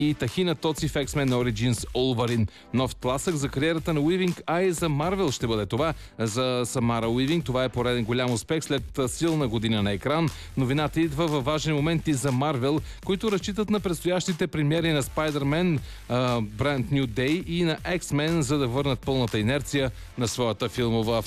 и Тахина Тоци в X-Men Origins Wolverine. Нов тласък за кариерата на Уивинг, а и за Марвел ще бъде това. За Самара Уивинг това е пореден голям успех след силна година на екран. Новината идва във важни моменти за Марвел, които разчитат на предстоящите премиери на Spider-Man, Brand New Day и на X-Men, за да върнат пълната инерция на своята филмова